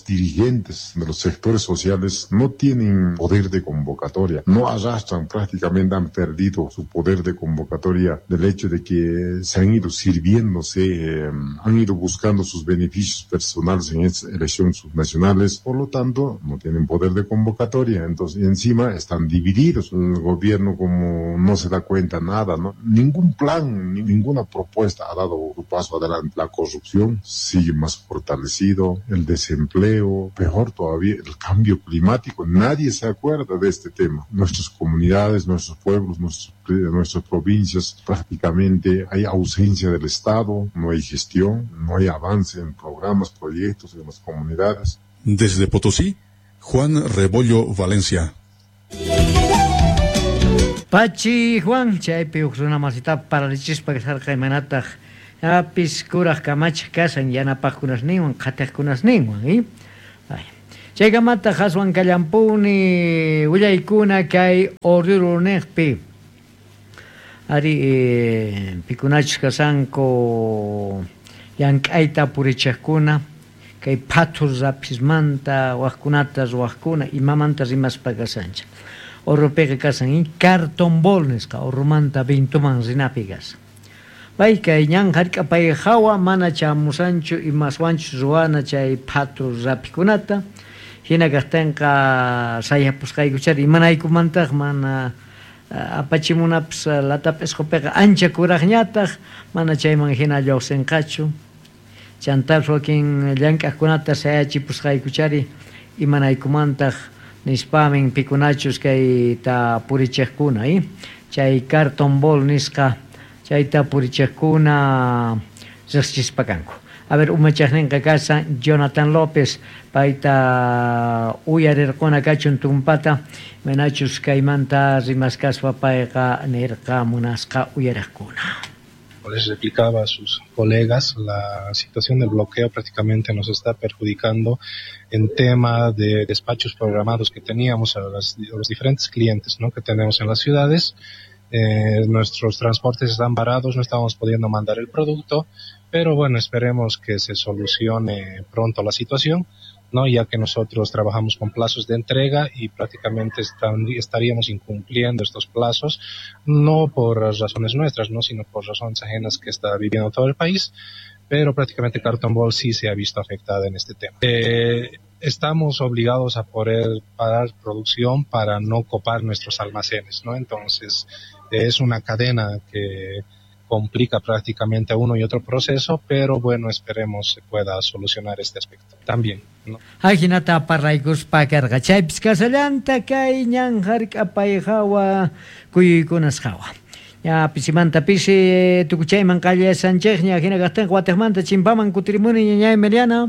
los dirigentes de los sectores sociales no tienen poder de convocatoria, no arrastran, prácticamente han perdido su poder de convocatoria del hecho de que se han ido sirviéndose, han ido buscando sus beneficios personales en estas elecciones subnacionales, por lo tanto no tienen poder de convocatoria, entonces encima están divididos. El gobierno como no se da cuenta nada, ¿no? Ningún plan, ninguna propuesta ha dado un paso adelante. La corrupción sigue más fortalecido, el desempleo, peor todavía, el cambio climático. Nadie se acuerda de este tema. Nuestras comunidades, nuestros pueblos, nuestras provincias, prácticamente hay ausencia del Estado, no hay gestión, no hay avance en programas, proyectos en las comunidades. Desde Potosí, Juan Rebollo Valencia. Pachi Juan, chaypi uksuna masita paralichishpa kasarqa imanataq apis kuraq kamach kasan yanapaqkunasninwan qhatiqkunasninwan chaykamanta haswan kallampuni willaykuna kay Oruro niqpi ari pikunachus kasanku llank'ayta purichiqkuna kay phatur rapismanta waqkunata ruwaqkuna imamanta rimaspa kasancha Orropega kasan cartón bolnesqa Orromanta 20 man rinapi kasan Bai kay ñan hark'apay hawa mana chamusanchu imaswanchu ruwana chay phatur rapikunata hina kaqtinqa sayapusqaykuchari imanaykumantaq mana apachimunapas latapa escopeqa ancha kuraqñataq mana chayman hina lluqsinqachu chantapas wakin llank'aqkunata sayachipusqaykuchari imanaykumantaq nispamin pikunachus kay ta purichiqkuna chay cartón bol nisqa chayta purichiqkuna riqsispakanku a ver umachaqninqa kasan Jonathan López payta uyarirquna kachun tumpata manachus kaymanta rimaskaspa payqa nirqa munasqa uyariqkuna. Les explicaba a sus colegas, la situación del bloqueo prácticamente nos está perjudicando en tema de despachos programados que teníamos a los diferentes clientes, ¿no?, que tenemos en las ciudades. Nuestros transportes están varados, no estamos pudiendo mandar el producto, pero bueno, esperemos que se solucione pronto la situación, ¿no?, ya que nosotros trabajamos con plazos de entrega y prácticamente estaríamos incumpliendo estos plazos, no por razones nuestras, ¿no?, sino por razones ajenas que está viviendo todo el país, pero prácticamente Carton Ball sí se ha visto afectada en este tema. Estamos obligados a poder parar producción para no copar nuestros almacenes, ¿no? Entonces, es una cadena que complica prácticamente uno y otro proceso, pero bueno, esperemos se pueda solucionar este aspecto también, ¿no? Ajinata parraykuspa karqa chaypis kasallanta kay ñan hark'apay hawa kuyuykunas hawa ya pisimanta pisi tukuchayman qallasanchik ña hina kaqtinqa watiqmanta chimpaman kutirimuni ña Emiliana.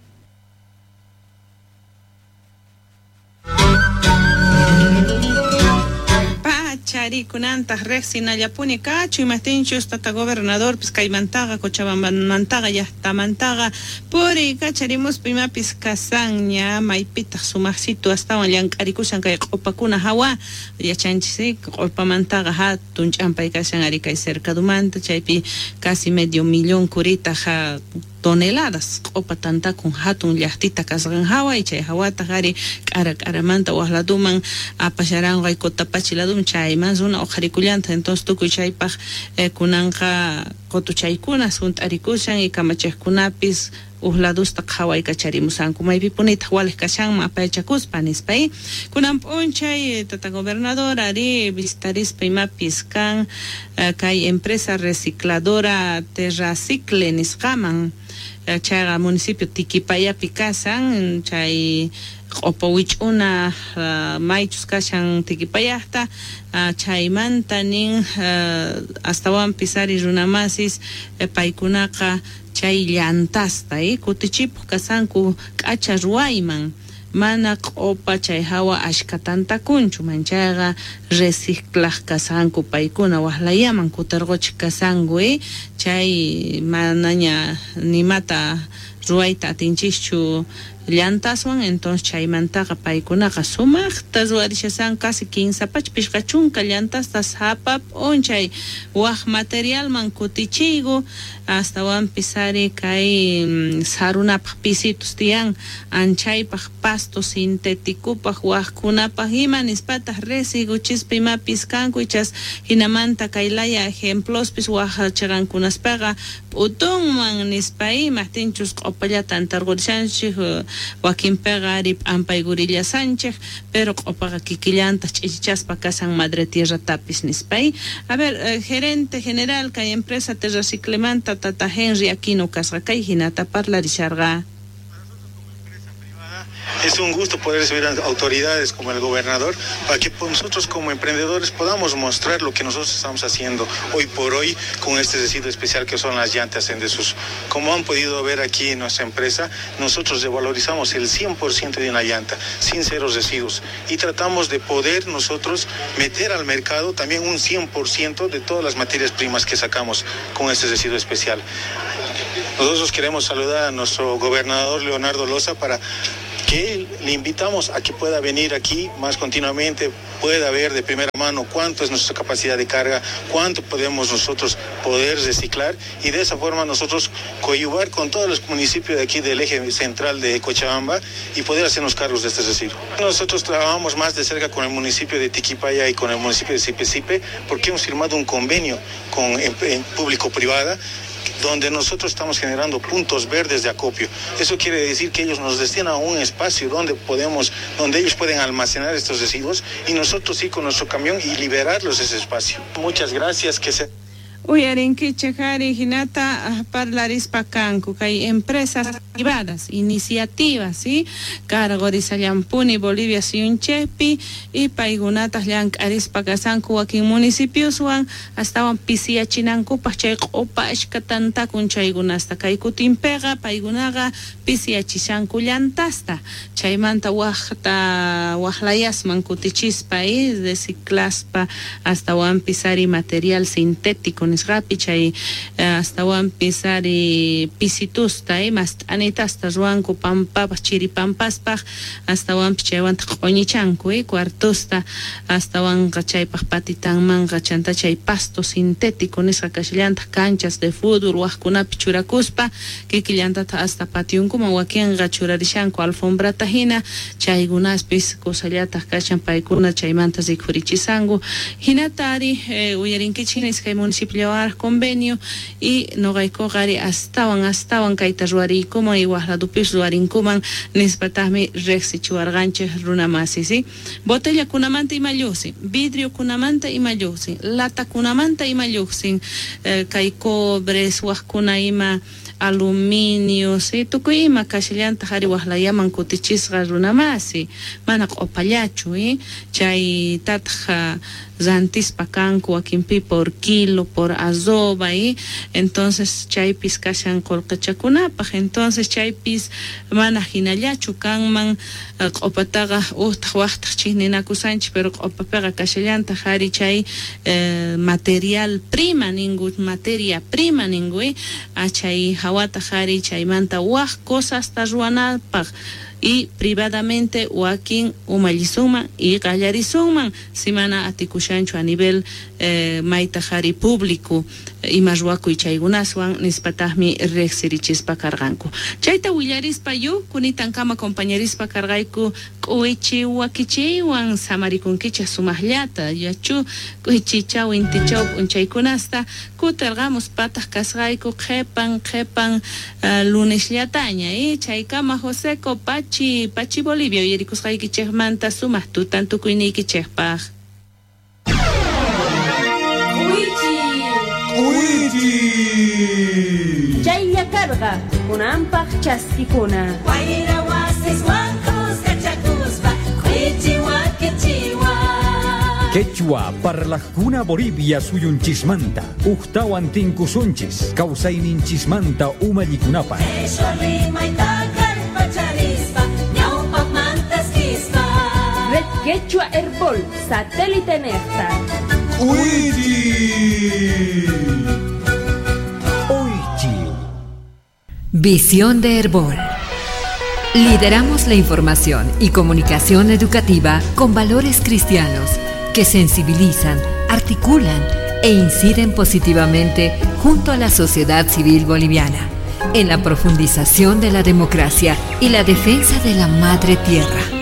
Kunanta Rexina Yapuni Cacho y Matinchus Tata Gobernador Piscaimantaga Cochabamantaga Yahtamantaga Puri Cacharimos Pima Piscasaña Maipita Sumasito hasta Yancarikusan Opacuna Hawa Yachanchisi Opamantaga Hatun Champaicasan Arica y cerca Dumanta Chaipi casi medio millón curita toneladas opa tanta con hatun llahtita kasgan hawa y chay hawata gari karamanta wahladuman apasharan gay kotapachiladum chay más una ojarikullanta entonces tukuy chaypaj kunanqa qotuchaykuna sunt'arikusan y kamachejkunapis uhladusta qhaway kacharimusanku maypi punita walik kashanman apaychakuspa nispay kunan p'unchay tata gobernador ari visitarispa imapis kan kay empresa recicladora Terracicle nisqaman chayqa municipio Tiquipayapi kasan chay q'upawich'una maychus kashan Tiquipayaqta chaymanta nin astawan pisari runamasis paykunaqa chay llantasta kutichipuq kasanku k'acha ruwayman mana q'upa chay hawa ashkatantakunchu manchayqa reciclaj kasanku paykuna waqlayaman kutarquchik kasanku chay manaña nimata ruwayta atinchikchu llantaswan, entonces chaymantaqa paykunaqa sumaqta ruwarishasan casi 15 pishqa chunka llantastas hapap onchay waq materialman kutichigu astawan pisari kay sarunapaq pisitos tiyan anchaypaq pasto sintetikupaq waqkunapaq ima nispataq resiguchispa imapis kanku ichas hinamanta kaylaya ejemplospis waqacharankunaspaqa p'utunman nispa ima tinchus q'upallata antarqurishanchik wakinpiqa ari p'ampaygurillashanchik pero q'upaqa kikillantas ch'ichichaspa kasan madre tierratapis nispay. A ver, gerente general kay empresa Terraciclemanta Tata Henry Aquino Casracay hinata parlarisharga. Es un gusto poder recibir a autoridades como el gobernador para que nosotros como emprendedores podamos mostrar lo que nosotros estamos haciendo hoy por hoy con este residuo especial que son las llantas en desuso. Como han podido ver aquí en nuestra empresa, nosotros revalorizamos el 100% de una llanta sin cero residuos y tratamos de poder nosotros meter al mercado también un 100% de todas las materias primas que sacamos con este residuo especial. Nosotros queremos saludar a nuestro gobernador Leonardo Loza para que le invitamos a que pueda venir aquí más continuamente, pueda ver de primera mano cuánto es nuestra capacidad de carga, cuánto podemos nosotros poder reciclar y de esa forma nosotros coadyuvar con todos los municipios de aquí del eje central de Cochabamba y poder hacernos cargos de este residuo. Nosotros trabajamos más de cerca con el municipio de Tiquipaya y con el municipio de Sipe porque hemos firmado un convenio con público-privada donde nosotros estamos generando puntos verdes de acopio. Eso quiere decir que ellos nos destinan a un espacio donde ellos pueden almacenar estos residuos y nosotros ir con nuestro camión y liberarlos de ese espacio. Muchas gracias. Uyarinkichakari hinata parlarispa kanku kay empresas privadas, iniciativas, ¿sí? Cargo de Sallampuni, Bolivia, Siunchepi, y paigunata llankarispa kasanku wakin municipios wan, hasta wan pisia chinanku pachay opa eshkatanta kunchaygunasta kay kutimpega, paigunaga pisia chishanku llantasta, chaymanta wajlayasman kutichispa, de ciclaspa, hasta wan pisari material sintético, rapi chay hasta wan pisari pisitusta mas anitasta ruanku pampapas chiripampaspaj hasta wan pichaywan qoñichanku cuartusta hasta wan qachaypaj patitanman qachanta chay pasto sintético nisqa kashllanta canchas de fútbol waqkunapi churakuspa kikillantata hasta patiunkuman wakinqa churarishanku alfombrata hina chaygunaspis kusallata kashan paykuna chaymanta rikhurichisanku hinatari uyarinkichik nisqay municipio convenio y noqayku qari astawan kayta ruwariykuman y waqladupis ruwarinkuman nispataqmi riqsichiwarqanchik runamasi, ¿sí? Botellakunamanta ima lluqsin, vidriokunamanta ima lluqsin, latakunamanta ima lluqsin, kay cobres waqkuna ima aluminio, ¿sí? Tukuy ima kashllanta qari waqlayaman kutichisqa runamasi mana q'upallachu, chay tatqa rantispa kanku wakinpi por kilo, por azoba, entonces chaypis kashan kolqachakunapaq, entonces chaypis mana hinallachu kanman q'upataqa uhtaq waqtaq chihninakusanchik pero q'upapiqa kashallanta qari chay materia prima ningu chay hawata qari chaymanta waq cosasta ruwanapaq y privadamente wakin umallisuman y qallarisuman simana atikushanchu a nivel maitahari público ima ruwakuy chaygunaswan nispataqmi riqsirichispa karqanku chayta willarispa kunitankama compañerispa karqayku k'uwichi wakichiywan samarikunkichik sumaqllata yachu k'uwichichaw intichaw p'unchaykunasta kutirqamus pataq kasqayku qhepan luneshllataña chaykama Joseco Pachi Bolivia yirikusqaykichikmanta sumaq tutan tukuynikichikpaq. Chaylla carga kunampaq chaskikuna wayra wasis wakus kachakuspa wakichiwa Quechua parlaqkuna Bolivia suyunchismanta uqtawan tinkusunchis kawsayninchismanta umallikunapa Red Quechua Herbol Satélite Nerta Visión de Herbol. Lideramos la información y comunicación educativa con valores cristianos que sensibilizan, articulan e inciden positivamente junto a la sociedad civil boliviana en la profundización de la democracia y la defensa de la madre tierra.